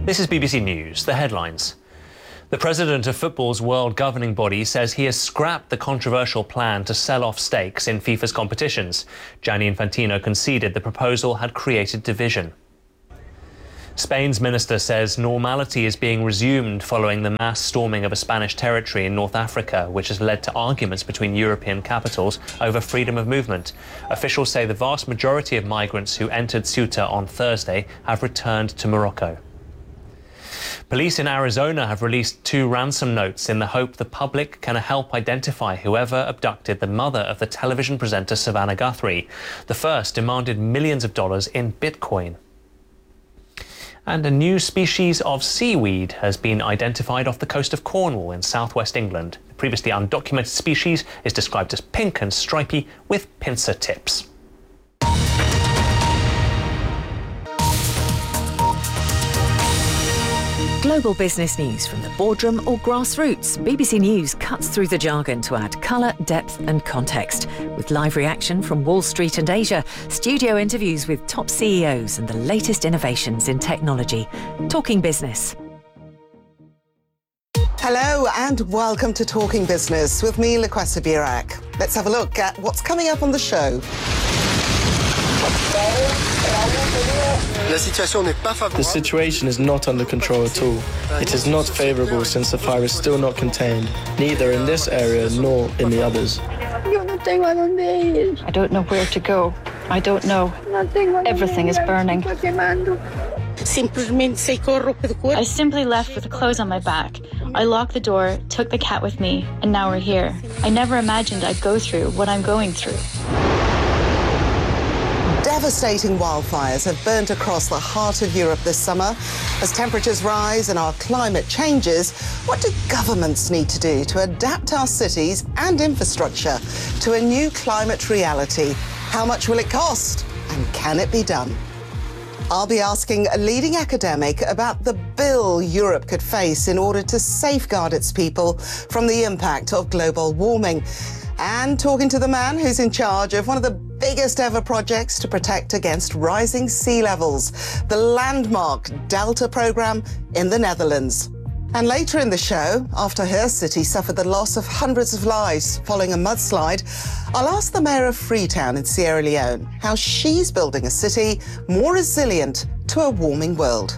This is BBC News, the headlines. The president of football's world governing body says he has scrapped the controversial plan to sell off stakes in FIFA's competitions. Gianni Infantino conceded the proposal had created division. Spain's minister says normality is being resumed following the mass storming of a Spanish territory in North Africa, which has led to arguments between European capitals over freedom of movement. Officials say the vast majority of migrants who entered Ceuta on Thursday have returned to Morocco. Police in Arizona have released 2 ransom notes in the hope the public can help identify whoever abducted the mother of the television presenter Savannah Guthrie. The first demanded millions of dollars in Bitcoin. And a new species of seaweed has been identified off the coast of Cornwall in southwest England. The previously undocumented species is described as pink and stripy with pincer tips. Global business news from the boardroom or grassroots. BBC News cuts through the jargon to add colour, depth and context. With live reaction from Wall Street and Asia, studio interviews with top CEOs and the latest innovations in technology. Talking Business. Hello and welcome to Talking Business with me, Lokwesa Birak. Let's have a look at what's coming up on the show. The situation is not under control at all. It is not favourable since the fire is still not contained, neither in this area nor in the others. I don't know where to go. I don't know. Everything is burning. I simply left with the clothes on my back. I locked the door, took the cat with me, and now we're here. I never imagined I'd go through what I'm going through. Devastating wildfires have burnt across the heart of Europe this summer. As temperatures rise and our climate changes, what do governments need to do to adapt our cities and infrastructure to a new climate reality? How much will it cost? And can it be done? I'll be asking a leading academic about the bill Europe could face in order to safeguard its people from the impact of global warming. And talking to the man who's in charge of one of the biggest ever projects to protect against rising sea levels, the landmark Delta programme in the Netherlands. And later in the show, after her city suffered the loss of hundreds of lives following a mudslide, I'll ask the mayor of Freetown in Sierra Leone how she's building a city more resilient to a warming world.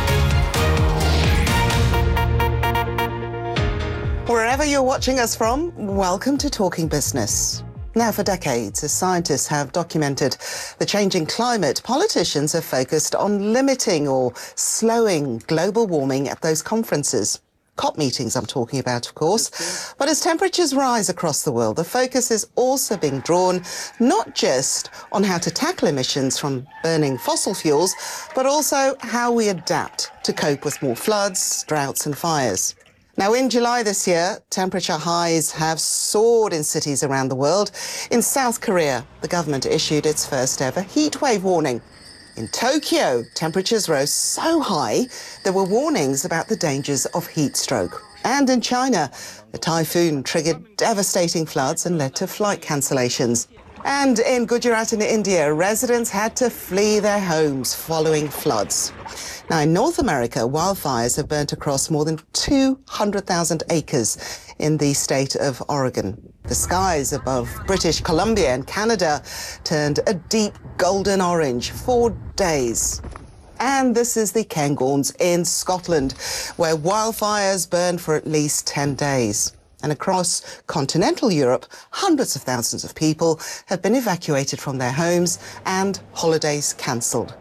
Wherever you're watching us from, welcome to Talking Business. Now, for decades, as scientists have documented the changing climate, politicians have focused on limiting or slowing global warming at those conferences. COP meetings I'm talking about, of course. But as temperatures rise across the world, the focus is also being drawn not just on how to tackle emissions from burning fossil fuels, but also how we adapt to cope with more floods, droughts and fires. Now, in July this year, temperature highs have soared in cities around the world. In South Korea, the government issued its first ever heatwave warning. In Tokyo, temperatures rose so high there were warnings about the dangers of heat stroke. And in China, the typhoon triggered devastating floods and led to flight cancellations. And in Gujarat in India, residents had to flee their homes following floods. Now, in North America, wildfires have burnt across more than 200,000 acres in the state of Oregon. The skies above British Columbia and Canada turned a deep golden orange for days. And this is the Cairngorms in Scotland, where wildfires burned for at least 10 days. And across continental Europe, hundreds of thousands of people have been evacuated from their homes and holidays cancelled.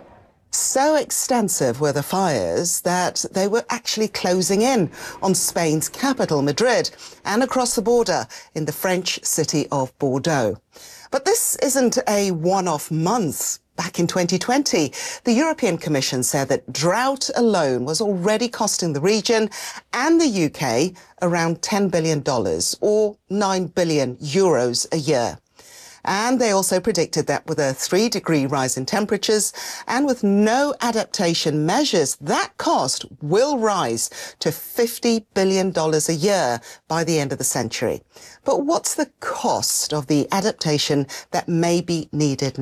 So extensive were the fires that they were actually closing in on Spain's capital, Madrid, and across the border in the French city of Bordeaux. But this isn't a one-off month. Back in 2020, the European Commission said that drought alone was already costing the region and the UK around $10 billion or 9 billion euros a year. And they also predicted that with a 3-degree rise in temperatures and with no adaptation measures, that cost will rise to $50 billion a year by the end of the century. But what's the cost of the adaptation that may be needed now?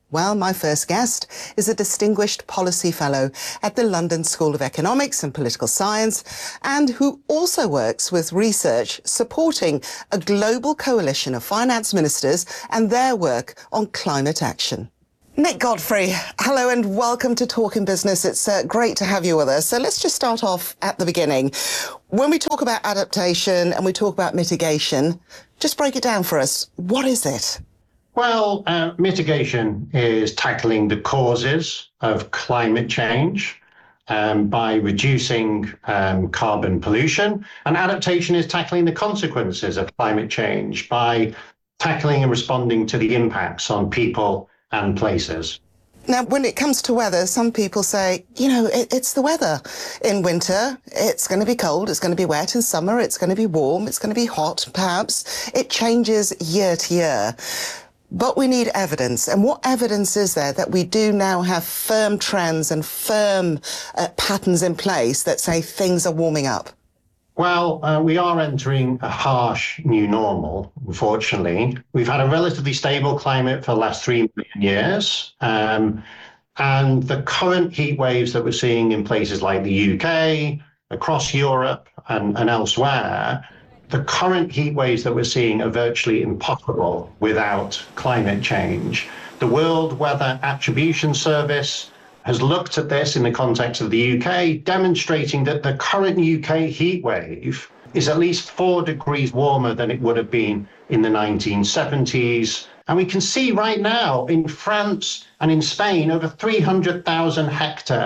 Well, my first guest is a distinguished policy fellow at the London School of Economics and Political Science, and who also works with research supporting a global coalition of finance ministers and their work on climate action. Nick Godfrey, hello and welcome to Talking Business. It's great to have you with us. So let's just start off at the beginning. When we talk about adaptation and we talk about mitigation, just break it down for us. What is it? Well, mitigation is tackling the causes of climate change by reducing carbon pollution, and adaptation is tackling the consequences of climate change by tackling and responding to the impacts on people and places. Now, when it comes to weather, some people say, you know, it's the weather. In winter, it's going to be cold, it's going to be wet. In summer, it's going to be warm, it's going to be hot, perhaps. It changes year to year. But we need evidence. And what evidence is there that we do now have firm trends and firm patterns in place that say things are warming up? Well, we are entering a harsh new normal, unfortunately. We've had a relatively stable climate for the last 3 million years. And the current heat waves that we're seeing in places like the UK, across Europe and elsewhere, the current heat waves that we're seeing are virtually impossible without climate change. The World Weather Attribution Service has looked at this in the context of the UK, demonstrating that the current UK heat wave is at least 4 degrees warmer than it would have been in the 1970s. And we can see right now in France and in Spain, over 300,000 hectares